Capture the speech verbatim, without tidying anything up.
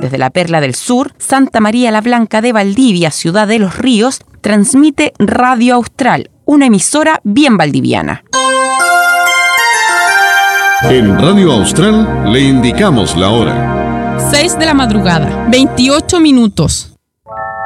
Desde la Perla del Sur, Santa María la Blanca de Valdivia, Ciudad de los Ríos, transmite Radio Austral, una emisora bien valdiviana. En Radio Austral le indicamos la hora. seis de la madrugada, veintiocho minutos.